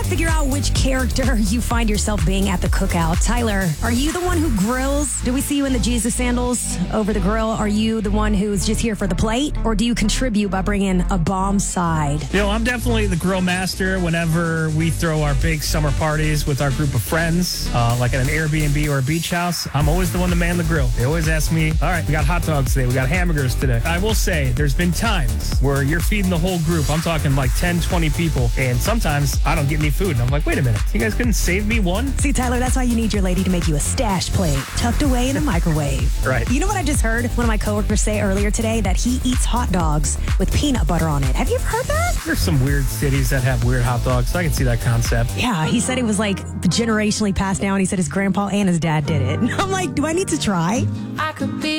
figure out which character you find yourself being at the cookout. Tyler, are you the one who grills? Do we see you in the Jesus sandals over the grill? Are you the one who's just here for the plate? Or do you contribute by bringing a bomb side? I'm definitely the grill master whenever we throw our big summer parties with our group of friends, like at an Airbnb or a beach house. I'm always the one to man the grill. They always ask me, all right, we got hot dogs today. We got hamburgers today. I will say there's been times where you're feeding the whole group. I'm talking like 10, 20 people. And sometimes I don't get any food. And I'm like, wait a minute. You guys couldn't save me one? See, Tyler, that's why you need your lady to make you a stash plate tucked away in a microwave. Right. You know what I just heard one of my coworkers say earlier today? That he eats hot dogs with peanut butter on it. Have you ever heard that? There's some weird cities that have weird hot dogs. So I can see that concept. Yeah, he said it was like generationally passed down. He said his grandpa and his dad did it. And I'm like, do I need to try? I could be